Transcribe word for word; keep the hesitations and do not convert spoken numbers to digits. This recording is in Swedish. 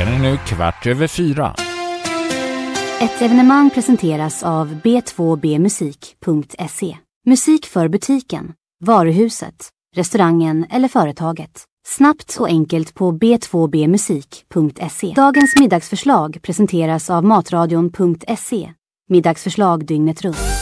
är nu kvart över fyra. Ett evenemang presenteras av b två b musik punkt se. Musik för butiken, varuhuset, restaurangen eller företaget. Snabbt och enkelt på b två b musik punkt se. Dagens middagsförslag presenteras av matradion punkt se. Middagsförslag dygnet runt.